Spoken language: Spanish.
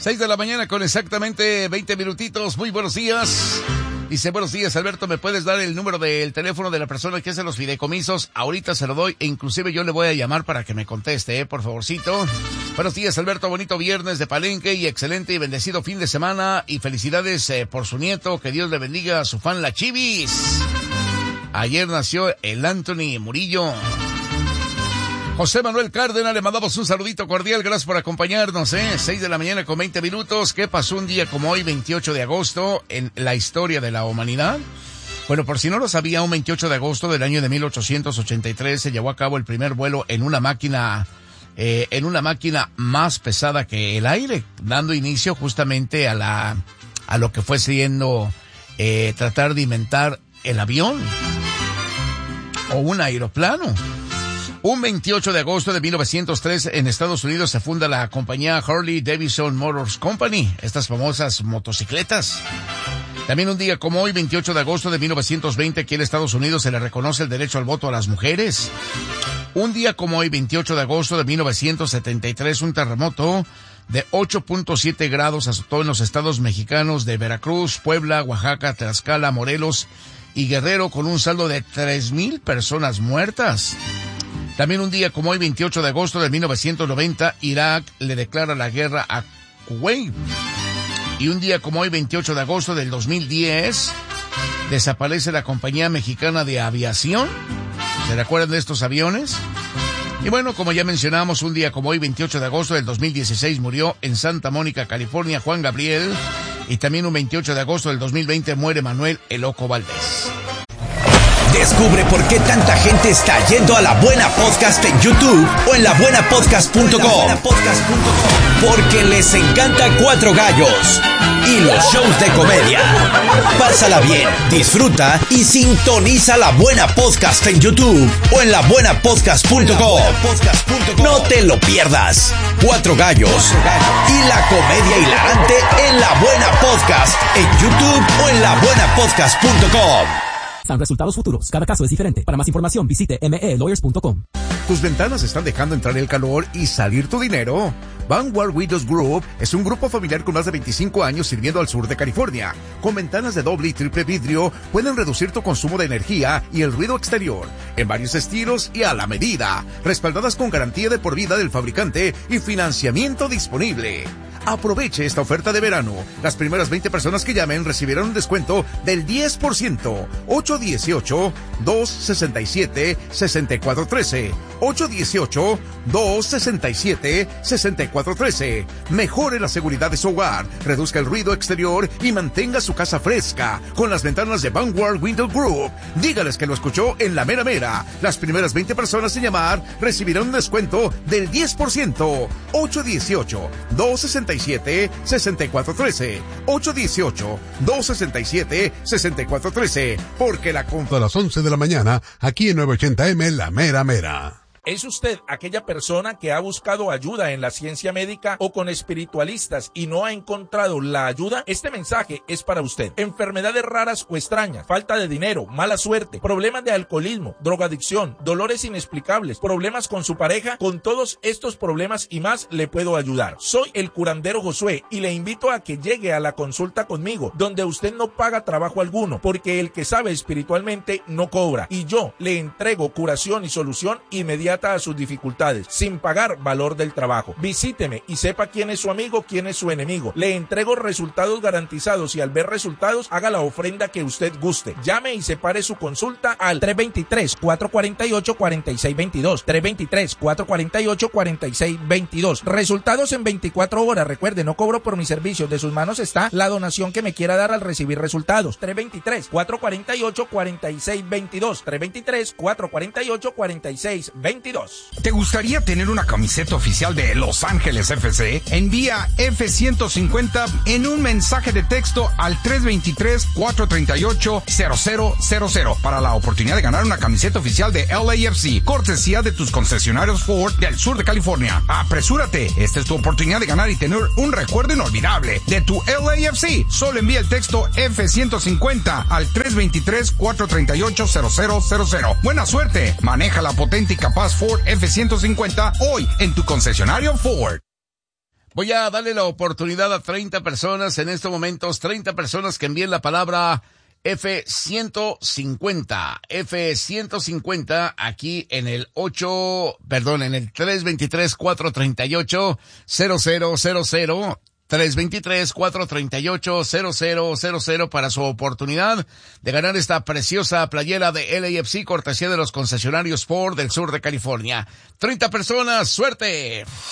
6 de la mañana con exactamente 20 minutitos. Muy buenos días. Dice, buenos días, Alberto, ¿me puedes dar el número del teléfono de la persona que hace los fideicomisos? Ahorita se lo doy e inclusive yo le voy a llamar para que me conteste, por favorcito. Buenos días, Alberto, bonito viernes de Palenque y excelente y bendecido fin de semana y felicidades por su nieto, que Dios le bendiga a su fan La Chivis. Ayer nació el Anthony Murillo. José Manuel Cárdenas, le mandamos un saludito cordial, gracias por acompañarnos, 6 de la mañana con 20 minutos. ¿Qué pasó un día como hoy, 28 de agosto, en la historia de la humanidad? Bueno, por si no lo sabía, un 28 de agosto del año de 1883 se llevó a cabo el primer vuelo en una máquina más pesada que el aire, dando inicio justamente a lo que fue siendo, tratar de inventar el avión o un aeroplano. Un 28 de agosto de 1903 en Estados Unidos se funda la compañía Harley Davidson Motors Company, estas famosas motocicletas. También un día como hoy, 28 de agosto de 1920, aquí en Estados Unidos se le reconoce el derecho al voto a las mujeres. Un día como hoy, 28 de agosto de 1973, un terremoto de 8.7 grados azotó en los estados mexicanos de Veracruz, Puebla, Oaxaca, Tlaxcala, Morelos y Guerrero, con un saldo de 3,000 personas muertas. También un día como hoy, 28 de agosto de 1990, Irak le declara la guerra a Kuwait. Y un día como hoy, 28 de agosto del 2010, desaparece la compañía mexicana de aviación. ¿Se recuerdan de estos aviones? Y bueno, como ya mencionamos, un día como hoy, 28 de agosto del 2016, murió en Santa Mónica, California, Juan Gabriel. Y también un 28 de agosto del 2020 muere Manuel El Loco Valdés. Descubre por qué tanta gente está yendo a La Buena Podcast en YouTube o en labuenapodcast.com. Porque les encanta Cuatro Gallos y los shows de comedia. Pásala bien, disfruta y sintoniza La Buena Podcast en YouTube o en labuenapodcast.com. No te lo pierdas. Cuatro Gallos y la comedia hilarante en La Buena Podcast en YouTube o en labuenapodcast.com. Dan resultados futuros. Cada caso es diferente. Para más información, visite melawyers.com. ¿Tus ventanas están dejando entrar el calor y salir tu dinero? Vanguard Windows Group es un grupo familiar con más de 25 años sirviendo al sur de California. Con ventanas de doble y triple vidrio, pueden reducir tu consumo de energía y el ruido exterior, en varios estilos y a la medida, respaldadas con garantía de por vida del fabricante y financiamiento disponible. Aproveche esta oferta de verano. Las primeras 20 personas que llamen recibirán un descuento del 10%. 818-267-6413. 818-267-6413. Mejore la seguridad de su hogar, reduzca el ruido exterior y mantenga su casa fresca con las ventanas de Vanguard Window Group. Dígales que lo escuchó en La Mera Mera. Las primeras 20 personas en llamar recibirán un descuento del 10%. 818-267-6413. 818-267-6413. Porque la compra a las 11 de la mañana, aquí en 980M, La Mera Mera. ¿Es usted aquella persona que ha buscado ayuda en la ciencia médica o con espiritualistas y no ha encontrado la ayuda? Este mensaje es para usted. Enfermedades raras o extrañas, falta de dinero, mala suerte, problemas de alcoholismo, drogadicción, dolores inexplicables, problemas con su pareja. Con todos estos problemas y más le puedo ayudar. Soy el curandero Josué y le invito a que llegue a la consulta conmigo, donde usted no paga trabajo alguno, porque el que sabe espiritualmente no cobra, y yo le entrego curación y solución inmediata a sus dificultades, sin pagar valor del trabajo. Visíteme y sepa quién es su amigo, quién es su enemigo. Le entrego resultados garantizados y al ver resultados, haga la ofrenda que usted guste. Llame y separe su consulta al 323-448-4622. 323-448-4622. Resultados en 24 horas. Recuerde, no cobro por mis servicios. De sus manos está la donación que me quiera dar al recibir resultados. 323-448-4622. 323-448-4622. ¿Te gustaría tener una camiseta oficial de Los Ángeles FC? Envía F-150 en un mensaje de texto al 323-438-0000 para la oportunidad de ganar una camiseta oficial de LAFC, cortesía de tus concesionarios Ford del sur de California. ¡Apresúrate! Esta es tu oportunidad de ganar y tener un recuerdo inolvidable de tu LAFC. Solo envía el texto F-150 al 323-438-0000. ¡Buena suerte! Maneja la potente y capaz Ford F-150 hoy en tu concesionario Ford. Voy a darle la oportunidad a 30 personas en estos momentos, 30 personas que envíen la palabra F150, F150 aquí en el 323-438-0000, 323-438-0000 para su oportunidad de ganar esta preciosa playera de LAFC, cortesía de los concesionarios Ford del sur de California. 30 personas, ¡suerte!